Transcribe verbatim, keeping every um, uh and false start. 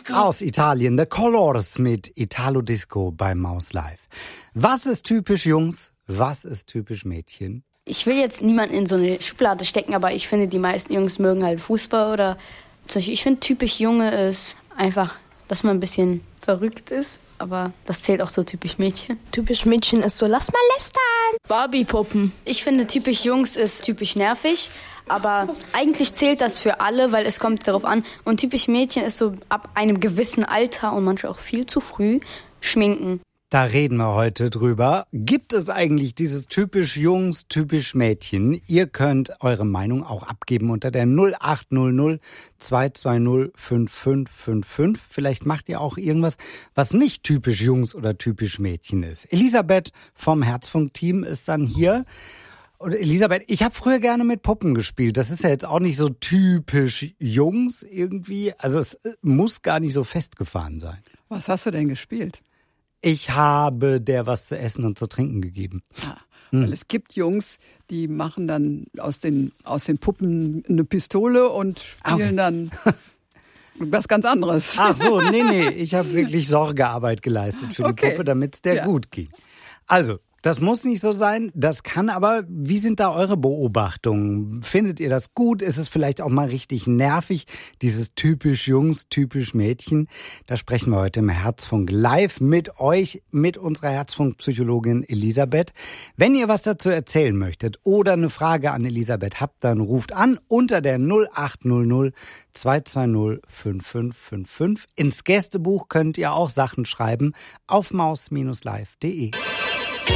Disco. Aus Italien, The Colors mit Italo Disco bei Maus Live. Was ist typisch Jungs? Was ist typisch Mädchen? Ich will jetzt niemanden in so eine Schublade stecken, aber ich finde, die meisten Jungs mögen halt Fußball oder zum Beispiel, ich finde, typisch Junge ist einfach, dass man ein bisschen verrückt ist, aber das zählt auch so typisch Mädchen. Typisch Mädchen ist so, lass mal lästern. Barbie-Puppen. Ich finde, typisch Jungs ist typisch nervig, aber eigentlich zählt das für alle, weil es kommt darauf an. Und typisch Mädchen ist so ab einem gewissen Alter und manchmal auch viel zu früh schminken. Da reden wir heute drüber. Gibt es eigentlich dieses typisch Jungs, typisch Mädchen? Ihr könnt eure Meinung auch abgeben unter der null acht null null zwei zwei null fünf fünf fünf fünf. Vielleicht macht ihr auch irgendwas, was nicht typisch Jungs oder typisch Mädchen ist. Elisabeth vom Herzfunk-Team ist dann hier. Und Elisabeth, ich habe früher gerne mit Puppen gespielt. Das ist ja jetzt auch nicht so typisch Jungs irgendwie. Also es muss gar nicht so festgefahren sein. Was hast du denn gespielt? Ich habe der was zu essen und zu trinken gegeben. Ah, hm. Weil es gibt Jungs, die machen dann aus den, aus den Puppen eine Pistole und spielen okay. dann was ganz anderes. Ach so, nee, nee, ich habe wirklich Sorgearbeit geleistet für die okay. Puppe, damit es der ja. gut ging. Also, das muss nicht so sein, das kann aber. Wie sind da eure Beobachtungen? Findet ihr das gut? Ist es vielleicht auch mal richtig nervig, dieses typisch Jungs, typisch Mädchen? Da sprechen wir heute im Herzfunk live mit euch, mit unserer Herzfunk-Psychologin Elisabeth. Wenn ihr was dazu erzählen möchtet oder eine Frage an Elisabeth habt, dann ruft an unter der null acht null null zwei zwei null fünf fünf fünf fünf. Ins Gästebuch könnt ihr auch Sachen schreiben auf maus Bindestrich live punkt de.